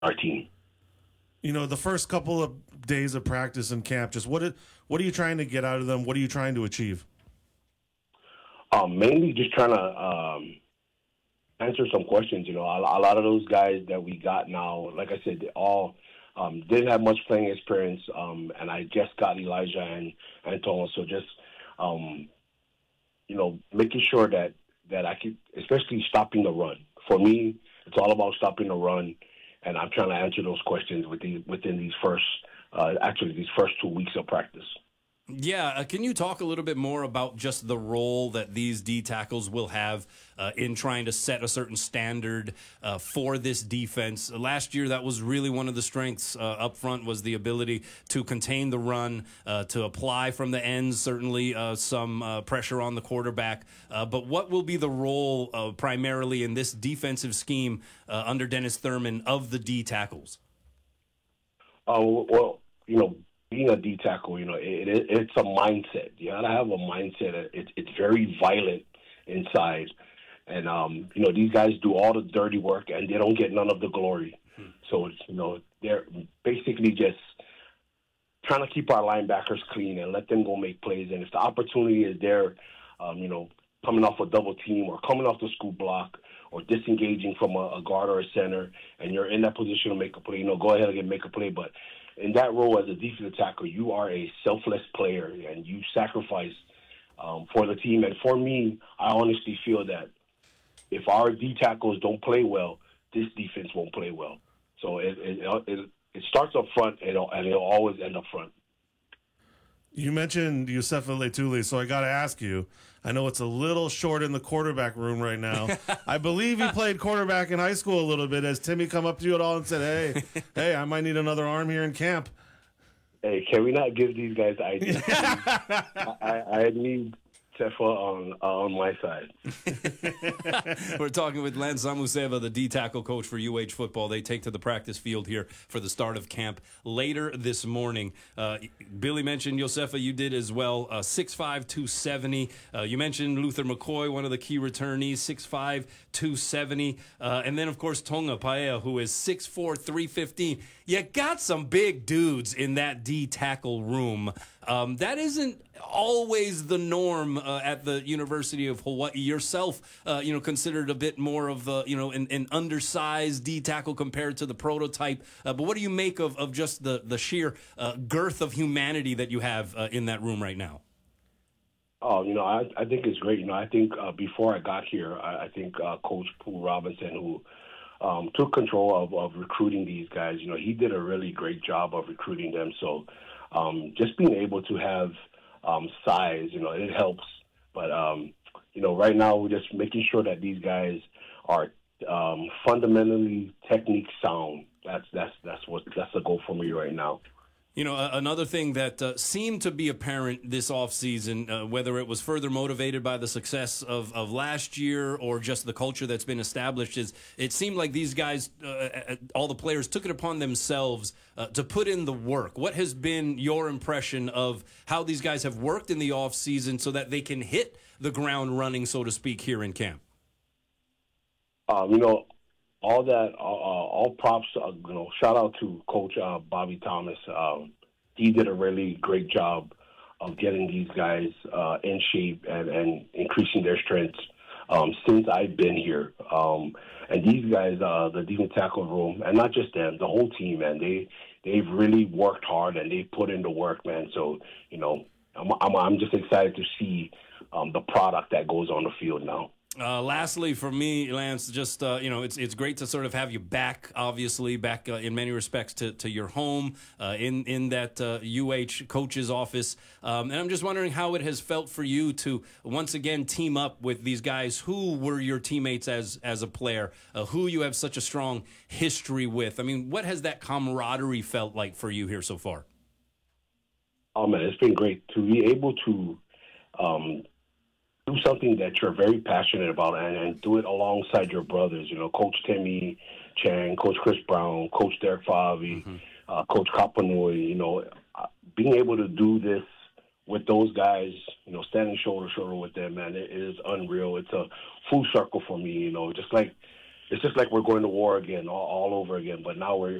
our team. The first couple of days of practice in camp, just what are you trying to get out of them? What are you trying to achieve? Mainly just trying to answer some questions. A lot of those guys that we got now, like I said, they all didn't have much playing experience, and I just got Elijah and Antonio. So just making sure that I could, especially stopping the run. For me, it's all about stopping the run, and I'm trying to answer those questions within these first 2 weeks of practice. Yeah, can you talk a little bit more about just the role that these D tackles will have in trying to set a certain standard for this defense? Last year, that was really one of the strengths up front, was the ability to contain the run, to apply from the ends, certainly some pressure on the quarterback. But what will be the role primarily in this defensive scheme under Dennis Thurman of the D tackles? Being a D tackle, it's a mindset. You gotta have a mindset. It's very violent inside, and these guys do all the dirty work and they don't get none of the glory. So it's they're basically just trying to keep our linebackers clean and let them go make plays. And if the opportunity is there, coming off a double team or coming off the scoop block or disengaging from a guard or a center, and you're in that position to make a play, go ahead and make a play, but in that role as a defensive tackle, you are a selfless player, and you sacrifice for the team. And for me, I honestly feel that if our D tackles don't play well, this defense won't play well. So it starts up front, and it'll always end up front. You mentioned Youssefa Leitule, so I got to ask you. I know it's a little short in the quarterback room right now. I believe you played quarterback in high school a little bit. Has Timmy come up to you at all and said, hey, I might need another arm here in camp? Hey, can we not give these guys ideas? I need Sefa on my side. We're talking with Lance Samuseva, the D-tackle coach for UH football. They take to the practice field here for the start of camp later this morning. Billy mentioned Youssefa, you did as well, 6'5", 270. You mentioned Luther McCoy, one of the key returnees, 6'5", 270. And then, of course, Tonga Paea, who is 6'4", 315. You got some big dudes in that D-tackle room. That isn't always the norm at the University of Hawaii. Yourself, considered a bit more of an undersized D tackle compared to the prototype. But what do you make of just the sheer girth of humanity that you have in that room right now? Oh, I think it's great. I think before I got here, I think Coach Pooh Robinson, who took control of recruiting these guys, he did a really great job of recruiting them. So just being able to have size, it helps. But, right now we're just making sure that these guys are fundamentally technique sound. That's the goal for me right now. Another thing that seemed to be apparent this offseason, whether it was further motivated by the success of last year or just the culture that's been established, is it seemed like these guys, all the players, took it upon themselves to put in the work. What has been your impression of how these guys have worked in the offseason so that they can hit the ground running, so to speak, here in camp? All props, shout out to Coach Bobby Thomas. He did a really great job of getting these guys in shape and increasing their strengths since I've been here. And these guys, the defensive tackle room, and not just them, the whole team, man, they've really worked hard and they put in the work, man. So, I'm just excited to see the product that goes on the field now. Lastly, for me, Lance, just, it's great to sort of have you back, obviously, back in many respects to your home, in that UH coach's office. And I'm just wondering how it has felt for you to once again team up with these guys who were your teammates as a player, who you have such a strong history with. I mean, what has that camaraderie felt like for you here so far? Oh, man, it's been great to be able to do something that you're very passionate about and do it alongside your brothers. Coach Timmy Chang, Coach Chris Brown, Coach Derek Favi, Coach Kapanui, being able to do this with those guys, standing shoulder to shoulder with them, man, it is unreal. It's a full circle for me, just like it's just like we're going to war again, all over again. But now